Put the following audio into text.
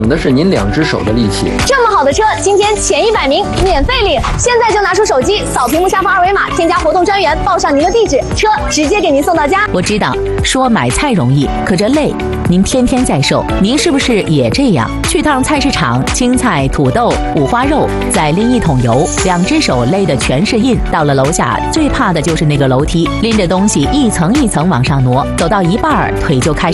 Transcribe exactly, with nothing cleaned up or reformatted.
的是您两只手的力气。 这么好的车，今天前一百名免费领，现在就拿出手机扫屏幕下方二维码，添加活动专员，报上您的地址，车直接给您送到家。 我知道说买菜容易，可这累，您天天在售，您是不是也这样？去趟菜市场，青菜、土豆、五花肉，再拎一桶油，两只手勒得全是印。到了楼下，最怕的就是那个楼梯，拎着东西一层一层往上挪，走到一半腿就开始